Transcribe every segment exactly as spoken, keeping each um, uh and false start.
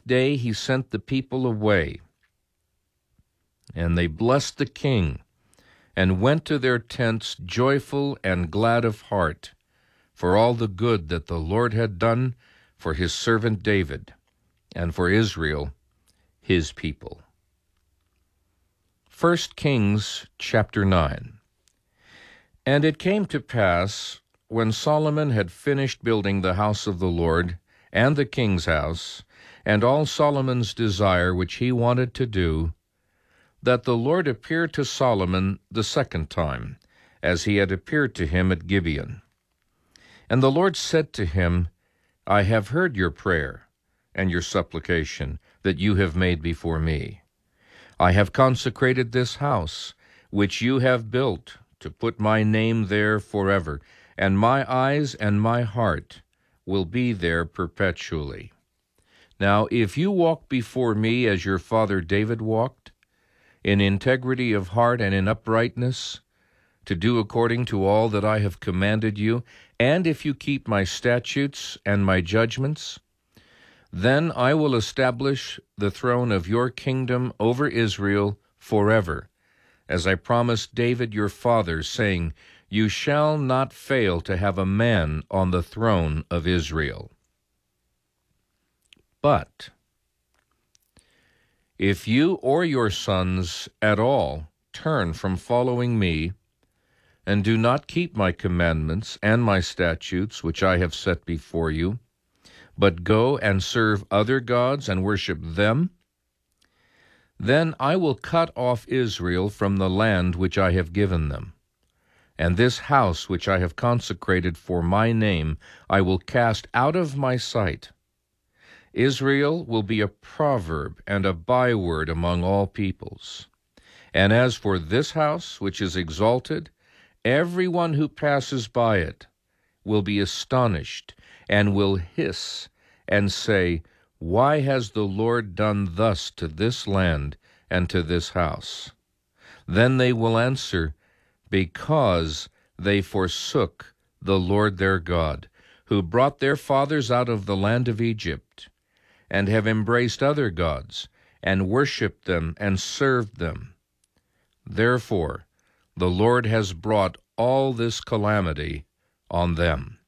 eighth day he sent the people away, and they blessed the king, and went to their tents joyful and glad of heart, for all the good that the Lord had done for his servant David, and for Israel, his people. First Kings chapter nine. And it came to pass, when Solomon had finished building the house of the Lord, and the king's house, and all Solomon's desire which he wanted to do, that the Lord appeared to Solomon the second time, as he had appeared to him at Gibeon. And the Lord said to him, I have heard your prayer and your supplication that you have made before me. I have consecrated this house, which you have built, to put my name there forever, and my eyes and my heart will be there perpetually. Now, if you walk before me as your father David walked, in integrity of heart and in uprightness, to do according to all that I have commanded you, and if you keep my statutes and my judgments, then I will establish the throne of your kingdom over Israel forever, as I promised David your father, saying, You shall not fail to have a man on the throne of Israel. But if you or your sons at all turn from following me, and do not keep my commandments and my statutes which I have set before you, but go and serve other gods and worship them, then I will cut off Israel from the land which I have given them, and this house which I have consecrated for my name I will cast out of my sight. Israel will be a proverb and a byword among all peoples. And as for this house which is exalted, everyone who passes by it will be astonished and will hiss and say, Why has the Lord done thus to this land and to this house? Then they will answer, Because they forsook the Lord their God, who brought their fathers out of the land of Egypt, and have embraced other gods, and worshipped them and served them. Therefore the Lord has brought all this calamity on them.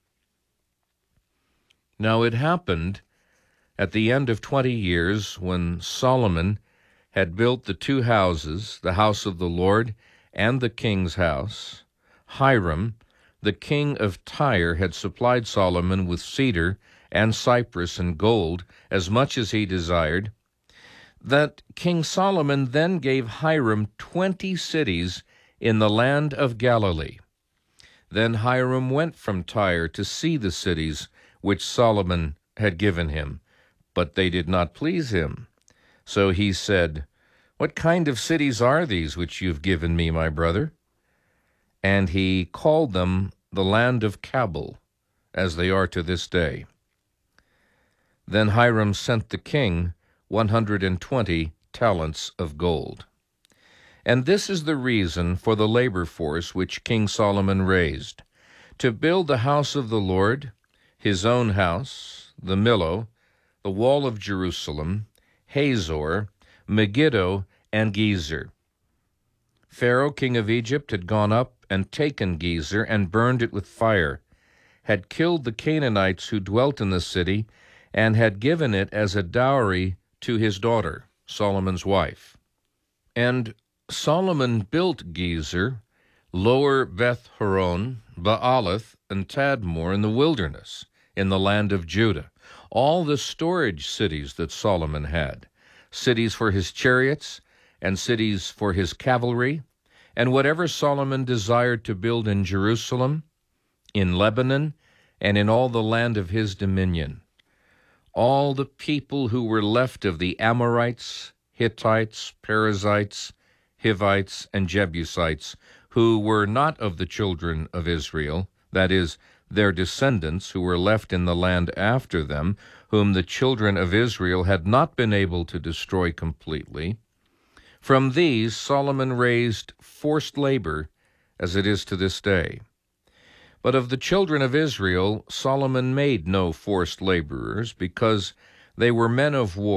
Now it happened at the end of twenty years, when Solomon had built the two houses, the house of the Lord and the king's house, Hiram, the king of Tyre, had supplied Solomon with cedar and cypress and gold, as much as he desired, that King Solomon then gave Hiram twenty cities in the land of Galilee. Then Hiram went from Tyre to see the cities which Solomon had given him, but they did not please him. So he said, What kind of cities are these which you have given me, my brother? And he called them the land of Cabul, as they are to this day. Then Hiram sent the king one hundred and twenty talents of gold. And this is the reason for the labor force which King Solomon raised, to build the house of the Lord, his own house, the Millo, the wall of Jerusalem, Hazor, Megiddo, and Gezer. Pharaoh, king of Egypt, had gone up and taken Gezer and burned it with fire, had killed the Canaanites who dwelt in the city, and had given it as a dowry to his daughter, Solomon's wife. And Solomon built Gezer, Lower Beth Horon, Baalath, and Tadmor in the wilderness, in the land of Judah, all the storage cities that Solomon had, cities for his chariots, and cities for his cavalry, and whatever Solomon desired to build in Jerusalem, in Lebanon, and in all the land of his dominion. All the people who were left of the Amorites, Hittites, Perizzites, Hivites, and Jebusites, who were not of the children of Israel, that is, their descendants who were left in the land after them, whom the children of Israel had not been able to destroy completely, from these Solomon raised forced labor, as it is to this day. But of the children of Israel Solomon made no forced laborers, because they were men of war.